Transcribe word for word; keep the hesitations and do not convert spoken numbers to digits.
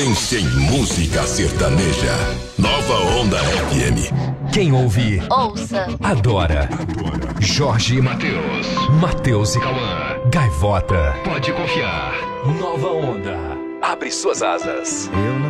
Referência em música sertaneja. Nova Onda F M. Quem ouve, ouça, adora. Jorge e Mateus. Mateus e Cauã. Gaivota. Pode confiar. Nova Onda. Abre suas asas. Eu não